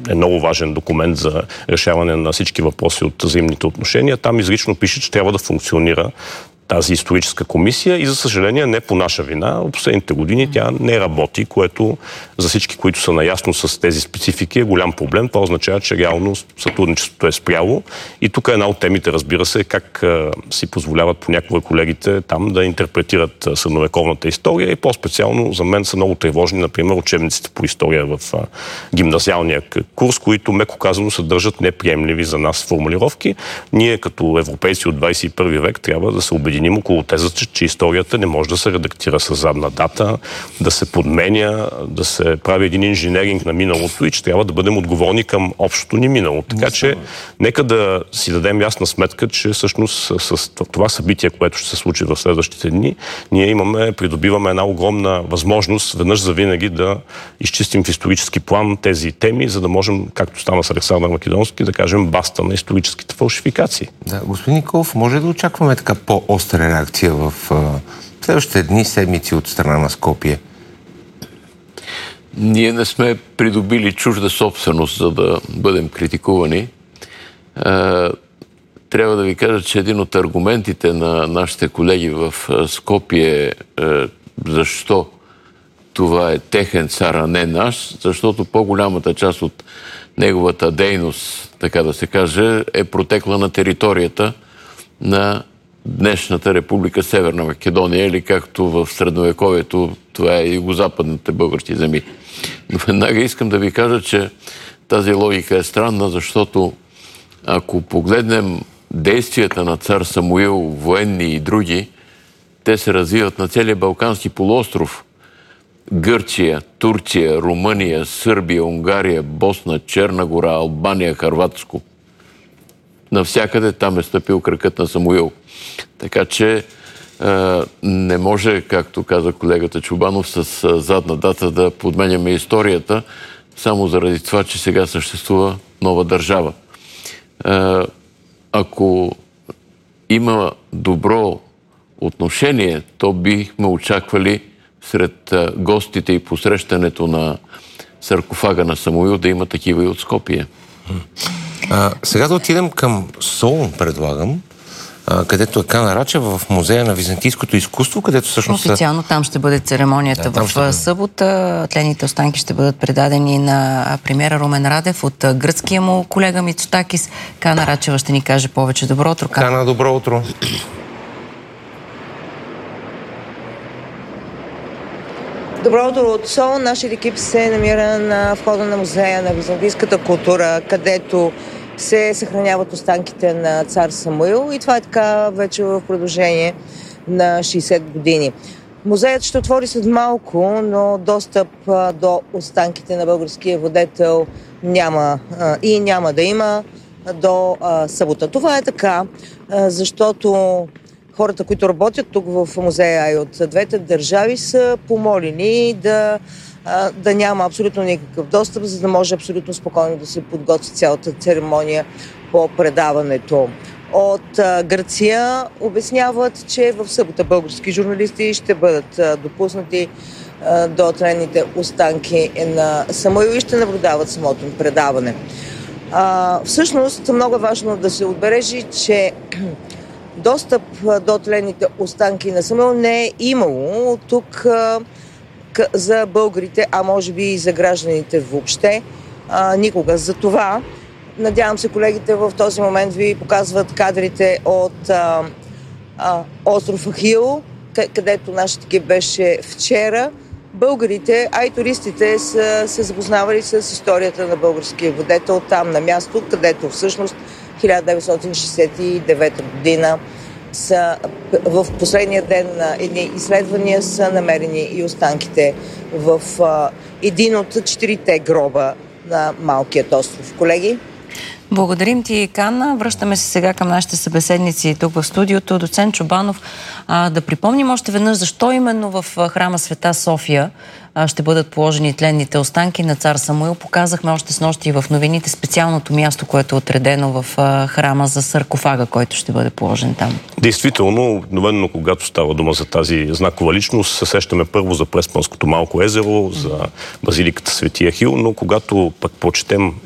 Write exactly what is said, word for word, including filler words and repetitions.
е много важен документ за решаване на всички въпроси от взаимните отношения. Там изрично пише, че трябва да функционира тази историческа комисия и, за съжаление, не по наша вина. В последните години тя не работи, което за всички, които са наясно с тези специфики, е голям проблем. Това означава, че реално сътрудничеството е спряло. И тук една от темите, разбира се, е как а, си позволяват понякога колегите там да интерпретират средновековната история и по-специално за мен са много тревожни, например, учебниците по история в а, гимназиалния курс, които, меко казано, съдържат неприемливи за нас формулировки. Ние, като европейци от двадесет и първи век, трябва да се убедим около тезата, че историята не може да се редактира с задна дата, да се подменя, да се прави един инженеринг на миналото и че трябва да бъдем отговорни към общото ни минало. Така че нека да си дадем ясна сметка, че всъщност с това събитие, което ще се случи в следващите дни, ние имаме, придобиваме една огромна възможност веднъж за винаги да изчистим в исторически план тези теми, за да можем, както стана с Александър Македонски, да кажем баста на историческите фалшификации. Да, господин Николов, може да очакваме така по-остра реакция в а, следващите дни, седмици от страна на Скопие? Ние не сме придобили чужда собственост, за да бъдем критикувани. А, трябва да ви кажа, че един от аргументите на нашите колеги в Скопие, а, защо това е техен цар, а не наш, защото по-голямата част от неговата дейност, така да се каже, е протекла на територията на днешната република Северна Македония, или както в средновековието, това е югозападните български земи. Но веднага искам да ви кажа, че тази логика е странна, защото ако погледнем действията на цар Самуил, военни и други, те се развиват на целия Балкански полуостров. Гърция, Турция, Румъния, Сърбия, Унгария, Босна, Черна гора, Албания, Хърватско. Навсякъде там е стъпил кракът на Самуил. Така че е, не може, както каза колегата Чубанов, с е, задна дата да подменяме историята, само заради това, че сега съществува нова държава. Е, ако има добро отношение, то бихме очаквали сред е, гостите и посрещането на саркофага на Самуил да има такива и от Скопие. А, сега да отидем към Солун, предлагам, а, където е Кана Рачева в Музея на византийското изкуство, където всъщност... Официално там ще бъде церемонията да, в ще... събота. Тлените останки ще бъдат предадени на премиера Румен Радев от гръцкия му колега Мицотакис. Кана Рачева ще ни каже повече. Добро утро. Кана, добро утро. Добро утро от Солун. Нашият екип се намира на входа на Музея на византийската култура, където се съхраняват останките на цар Самуил и това е така вече в продължение на шейсет години. Музеят ще отвори след малко, но достъп до останките на българския владетел няма и няма да има до събота. Това е така, защото хората, които работят тук в музея, а и от двете държави, са помолени да, да няма абсолютно никакъв достъп, за да може абсолютно спокойно да се подготви цялата церемония по предаването. От Гърция обясняват, че в събота български журналисти ще бъдат допуснати до тленните останки на Самуил и ще наблюдават самото предаване. А, всъщност, много е важно да се отбележи, че достъп до тленните останки на Самуил не е имало тук а, к- за българите, а може би и за гражданите въобще, а, никога. За това, надявам се, колегите в този момент ви показват кадрите от а, а, остров Ахил, където нашата екип беше вчера. Българите, а и туристите са се запознавали с историята на българския владетел там на място, където всъщност хиляда деветстотин шейсет и девета година са, в последния ден на едни изследвания са намерени и останките в а, един от четирите гроба на малкият остров. Колеги? Благодарим ти, Канна. Връщаме се сега към нашите събеседници тук в студиото. Доцент Чобанов, а, да припомним още веднъж защо именно в храма Света София а, ще бъдат положени тленните останки на цар Самуил. Показахме още снощи в новините специалното място, което е отредено в а, храма за саркофага, който ще бъде положен там. Действително, обикновено, когато става дума за тази знакова личност, се сещаме първо за Преспанското малко езеро, за базиликата Свети Ахил, но когато пък прочетем